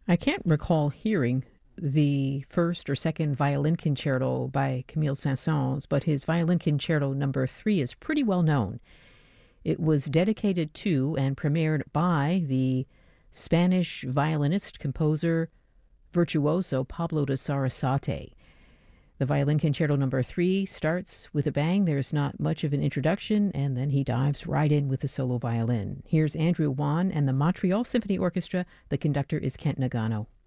I can't recall hearing the first or second violin concerto by Camille Saint-Saëns, but his violin concerto number 3 is pretty well known. It was dedicated to and premiered by the Spanish violinist, composer, virtuoso Pablo de Sarasate. The violin concerto number 3 starts with a bang. There's not much of an introduction, and then he dives right in with the solo violin. Here's Andrew Wan and the Montreal Symphony Orchestra. The conductor is Kent Nagano.